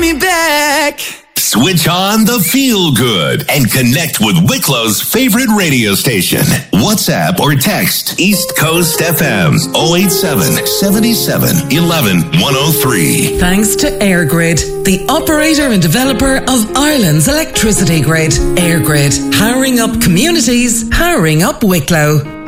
me back. Switch on the feel good and connect with Wicklow's favorite radio station. WhatsApp or text East Coast FM 087 77 11 103. Thanks to EirGrid, the operator and developer of Ireland's electricity grid. EirGrid, powering up communities, powering up Wicklow.